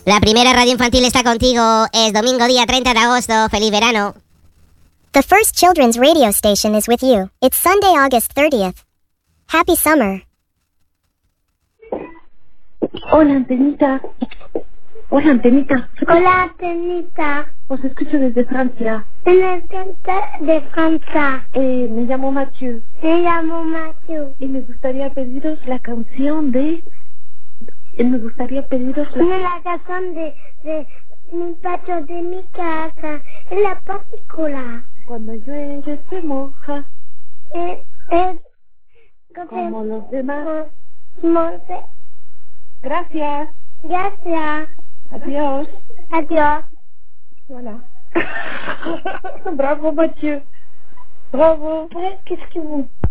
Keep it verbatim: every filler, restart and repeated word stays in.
La primera radio infantil está contigo. Es domingo día treinta de agosto. ¡Feliz verano! The first children's radio station is with you. It's Sunday, August thirtieth. Happy summer. Hola, Antenita. Hola, Antenita. Hola, Antenita. Os escucho desde Francia. Me encanta de Francia. Eh, me llamo Mathieu. Me llamo Mathieu. Y me gustaría pediros la canción de... eh, Me gustaría pediros la... De la canción de, de mi patio de mi casa. En la partícula. Cuando llueve se moja. Es... es como los demás. Monte. Gracias. Gracias. Adiós. Adiós. Voilà. Bravo, Mathieu. Bravo. Qu'est-ce que vous...